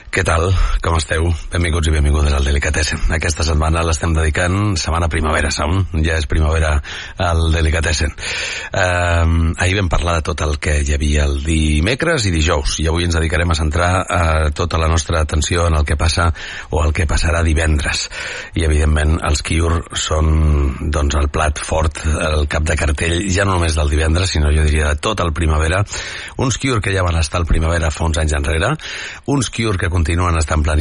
Què tal? Com esteu? Benvinguts i benvingudes al Delicatessen. Aquesta setmana l'estem dedicant setmana primavera, ja és primavera al Delicatessen. Ahir vam parlar de tot el que hi havia el dimecres i dijous, i avui ens dedicarem a centrar tota la nostra atenció en el que passa o el que passarà divendres. I evidentment els Cure són doncs el plat fort, el cap de cartell, ja no només del divendres, sinó jo diria de tot el primavera. Uns Cure que ja van estar al primavera fa uns anys enrere, uns Cure que continuen estant